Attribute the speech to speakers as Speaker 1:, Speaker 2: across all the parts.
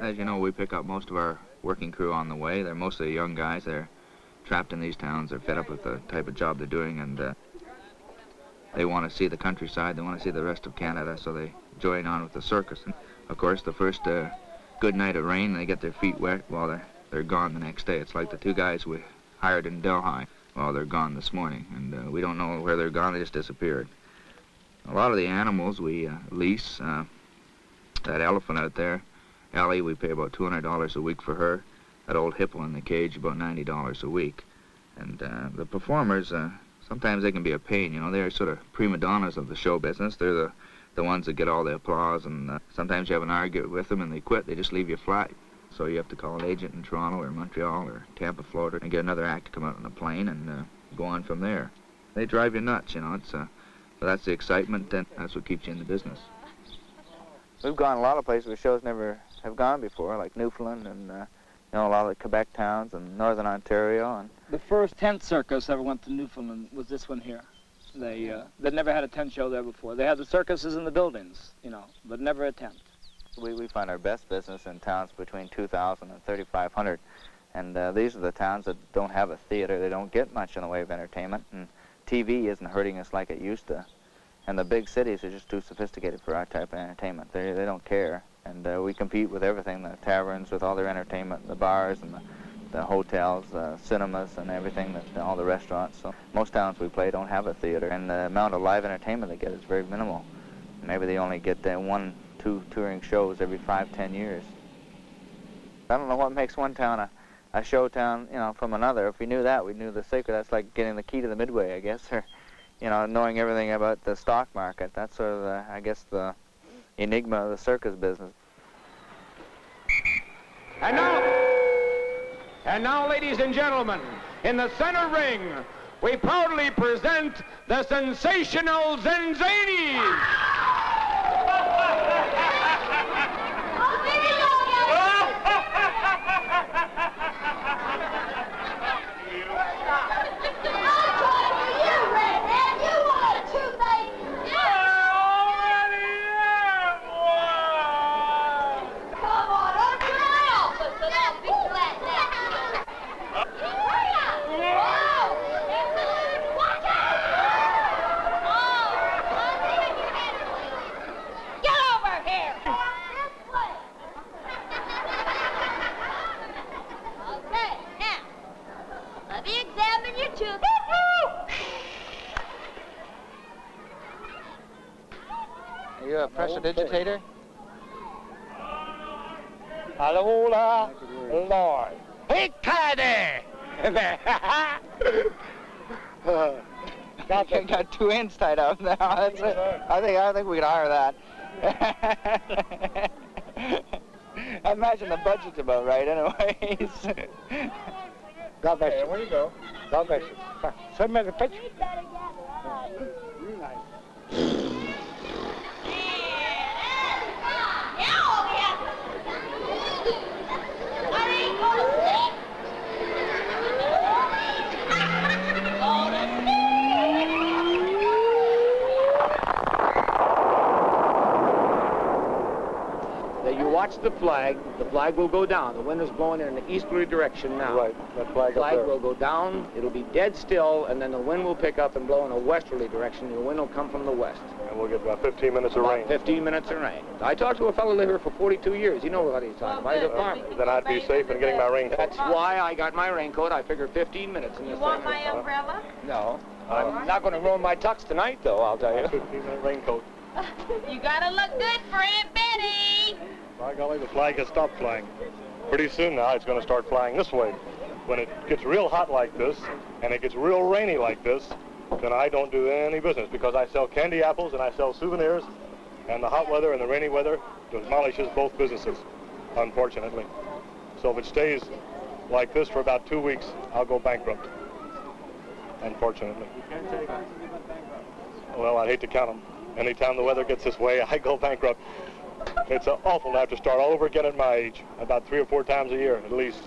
Speaker 1: as you know, we pick up most of our working crew on the way. They're mostly young guys. They're trapped in these towns. They're fed up with the type of job they're doing, and they want to see the countryside. They want to see the rest of Canada, so they join on with the circus. And of course, the first good night of rain, they get their feet wet while they're gone the next day. It's like the two guys we hired in Delhi. Well, they're gone this morning, and we don't know where they're gone. They just disappeared. A lot of the animals we lease. That elephant out there, Ellie, we pay about $200 a week for her. That old hippo in the cage, about $90 a week. And the performers, sometimes they can be a pain. You know, they're sort of prima donnas of the show business. They're the ones that get all the applause, and sometimes you have an argument with them and they quit. They just leave you flat. So you have to call an agent in Toronto or Montreal or Tampa, Florida, and get another act to come out on a plane and go on from there. They drive you nuts, you know. So that's the excitement, and that's what keeps you in the business.
Speaker 2: We've gone a lot of places where shows never have gone before, like Newfoundland and you know, a lot of the Quebec towns and Northern Ontario. And
Speaker 3: the first tent circus ever went to Newfoundland was this one here. They never had a tent show there before. They had the circuses in the buildings, you know, but never a tent.
Speaker 2: We find our best business in towns between 2,000 and 3,500, and these are the towns that don't have a theater. They don't get much in the way of entertainment, and TV isn't hurting us like it used to. And the big cities are just too sophisticated for our type of entertainment. They don't care. And we compete with everything, the taverns with all their entertainment, the bars and the hotels, cinemas and everything, all the restaurants. So most towns we play don't have a theater. And the amount of live entertainment they get is very minimal. Maybe they only get 1, 2 touring shows every 5, 10 years. I don't know what makes one town a show town, you know, from another. If we knew that, we knew the secret. That's like getting the key to the Midway, I guess, or you know, knowing everything about the stock market. That's sort of, I guess, the enigma of the circus business.
Speaker 4: And now, ladies and gentlemen, in the center ring, we proudly present the sensational Zenzanis.
Speaker 2: Are you a pressure digitator?
Speaker 5: Alola, Lord. Hey, Caddy!
Speaker 2: Got 2 ends tied up now. That's it. I think we could hire that. I imagine the budget's about right, anyways.
Speaker 5: God bless you. Where you go? God bless you. Send me the picture.
Speaker 4: You watch the flag will go down. The wind is blowing in an easterly direction now.
Speaker 5: Right, that flag
Speaker 4: will go down, it'll be dead still, and then the wind will pick up and blow in a westerly direction. The wind will come from the west.
Speaker 5: And we'll get about 15 minutes of rain.
Speaker 4: 15 minutes of rain. I talked to a fellow living here for 42 years. You know what he's talking about. He's a farmer.
Speaker 5: Then I'd be safe in getting my raincoat.
Speaker 4: That's why I got my raincoat. I figured 15 minutes in this thing.
Speaker 6: You want my umbrella?
Speaker 4: No. I'm not going to ruin my tux tonight, though, I'll tell you.
Speaker 5: 15-minute raincoat.
Speaker 6: You gotta look good for Aunt Betty.
Speaker 5: By golly, the flag has stopped flying. Pretty soon now, it's going to start flying this way. When it gets real hot like this, and it gets real rainy like this, then I don't do any business, because I sell candy apples and I sell souvenirs, and the hot weather and the rainy weather demolishes both businesses, unfortunately. So if it stays like this for about 2 weeks, I'll go bankrupt, unfortunately. Well, I'd hate to count them. Anytime the weather gets this way, I go bankrupt. It's awful to have to start all over again at my age, about 3 or 4 times a year at least.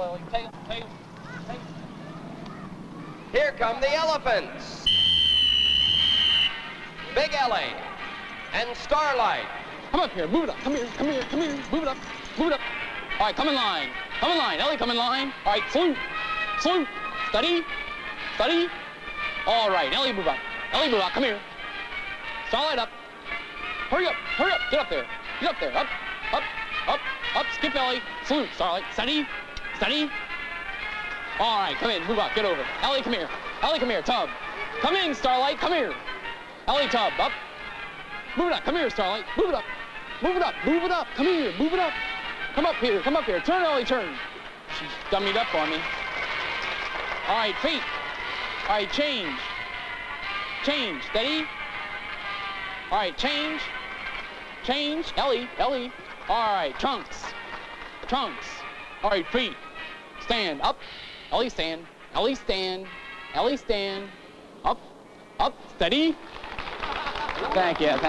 Speaker 3: Ellie. Take him.
Speaker 7: Here come the elephants. Big Ellie and Starlight.
Speaker 8: Come up here, move it up. Come here. Move it up. All right, come in line. Ellie, come in line. All right, salute. Steady. All right, Ellie, move up. Come here. Starlight up. Hurry up. Get up there. Up. Skip Ellie. Salute, Starlight. Steady. All right, come in, move up, get over. Ellie, come here. Tub. Come in, Starlight, come here. Ellie, Tub, up. Move it up, come here, Starlight. Move it up. Come here, move it up. Come up here. Turn, Ellie, turn. She's dummied up on me. All right, feet. All right, change. Steady. All right, change. Ellie. All right, trunks. All right, feet. Stand, up. Ellie, stand. Up, steady. Thank you.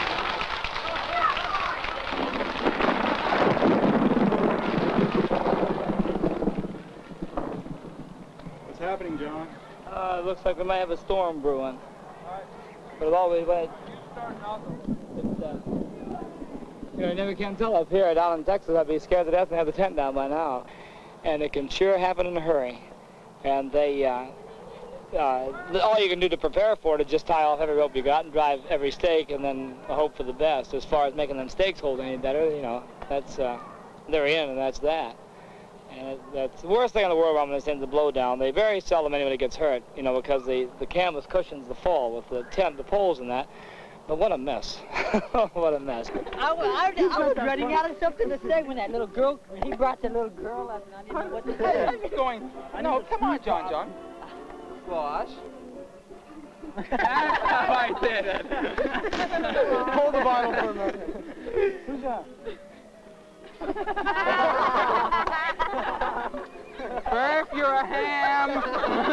Speaker 9: What's happening, John?
Speaker 3: It looks like we might have a storm brewing. But it always went. You never can tell up here down in Texas. I'd be scared to death and have the tent down by now. And it can sure happen in a hurry. And they, all you can do to prepare for it is just tie off every rope you got and drive every stake and then hope for the best. As far as making them stakes hold any better, that's, they're in and that's that. And that's the worst thing in the world when this ends the blowdown. They very seldom anybody gets hurt, because the canvas cushions the fall with the tent, the poles and that. But what a mess. What a mess.
Speaker 10: I was running out of something to say when he brought the little girl up and I didn't know what to say.
Speaker 8: I was going, no, come on, John. Squash. I did it.
Speaker 9: Hold the bottle for a minute. Who's that?
Speaker 8: Burp, you're a ham.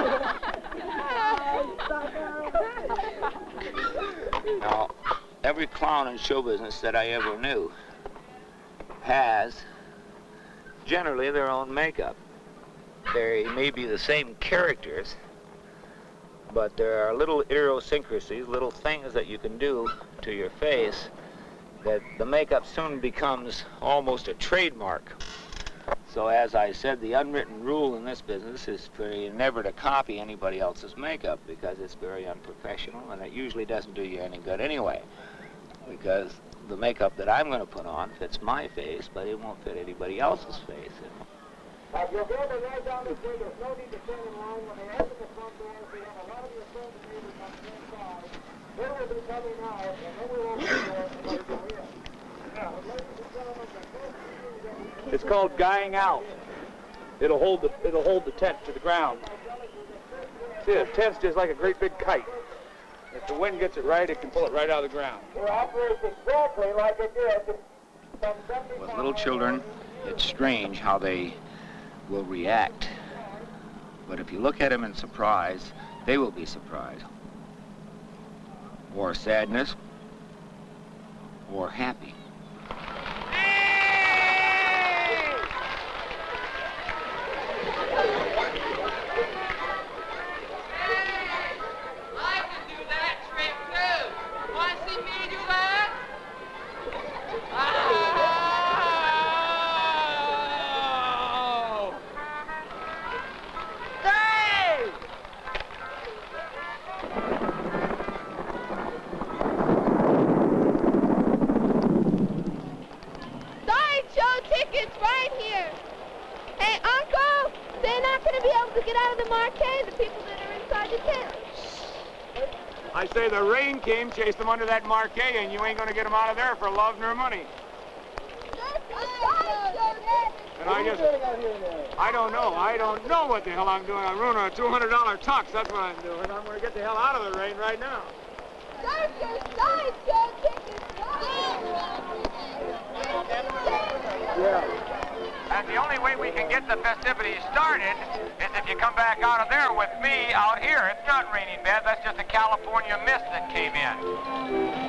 Speaker 11: Now, every clown in show business that I ever knew has generally their own makeup. They may be the same characters, but there are little idiosyncrasies, little things that you can do to your face that the makeup soon becomes almost a trademark. So as I said, the unwritten rule in this business is for you never to copy anybody else's makeup because it's very unprofessional and it usually doesn't do you any good anyway. Because the makeup that I'm going to put on fits my face, but it won't fit anybody else's face.
Speaker 4: You'll be able to ride down the street. There's no need to stand in line. When they open the front doors, we have a lot of your friends and neighbors on the inside. They will be coming out, and then we'll open the door and let you go in. Now, ladies and gentlemen,
Speaker 9: It's called guying out. It'll hold the tent to the ground. See, the tent's just like a great big kite. If the wind gets it right, it can pull it right out of the ground.
Speaker 4: it operates exactly like it did.
Speaker 11: With little children, it's strange how they will react. But if you look at them in surprise, they will be surprised. Or sadness, or happy.
Speaker 6: I can do that trick too. Want to see me do that? Oh! Dave!
Speaker 12: Sideshow tickets right here. Hey, Uncle, they're not going to be able to get out of the marquee, the people that are inside the tent.
Speaker 4: I say the rain came, chased them under that marquee, and you ain't going to get them out of there for love nor money. And I don't know what the hell I'm doing. I'm ruining a $200 tux. That's what I'm doing. I'm going to get the hell out of the rain right now.
Speaker 12: Sideshow tickets.
Speaker 4: And the only way we can get the festivities started is if you come back out of there with me out here. It's not raining bad. That's just a California mist that came in.